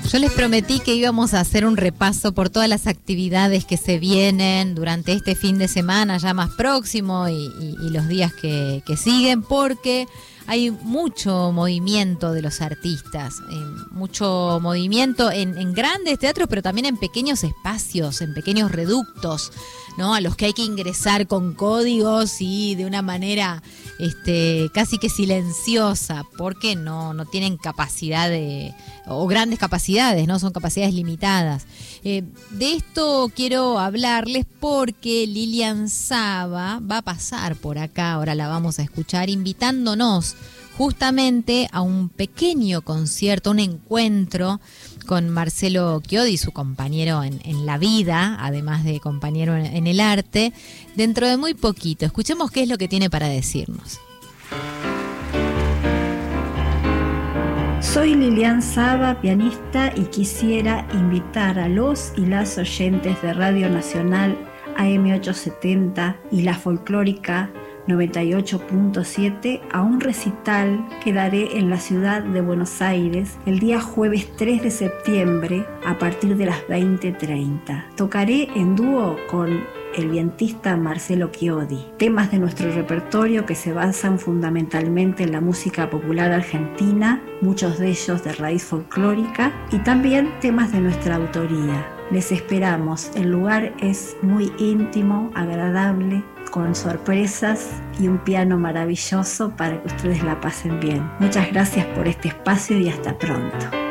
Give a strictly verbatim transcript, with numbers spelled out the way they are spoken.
Yo les prometí que íbamos a hacer un repaso por todas las actividades que se vienen durante este fin de semana ya más próximo y, y, y los días que, que siguen, porque hay mucho movimiento de los artistas, eh, mucho movimiento en, en grandes teatros, pero también en pequeños espacios, en pequeños reductos, ¿no? A los que hay que ingresar con códigos y de una manera este, casi que silenciosa, porque no, no tienen capacidad de, o grandes capacidades, ¿no? Son capacidades limitadas. Eh, de esto quiero hablarles porque Lilian Saba va a pasar por acá, ahora la vamos a escuchar, invitándonos justamente a un pequeño concierto, un encuentro con Marcelo Chiodi, su compañero en, en la vida, además de compañero en, en el arte, dentro de muy poquito. Escuchemos qué es lo que tiene para decirnos. Soy Lilian Saba, pianista, y quisiera invitar a los y las oyentes de Radio Nacional A M ochocientos setenta y la folclórica noventa y ocho punto siete a un recital que daré en la ciudad de Buenos Aires el día jueves tres de septiembre a partir de las veinte treinta. Tocaré en dúo con el vientista Marcelo Chiodi, temas de nuestro repertorio que se basan fundamentalmente en la música popular argentina, muchos de ellos de raíz folclórica, y también temas de nuestra autoría. Les esperamos, el lugar es muy íntimo, agradable, con sorpresas y un piano maravilloso para que ustedes la pasen bien. Muchas gracias por este espacio y hasta pronto.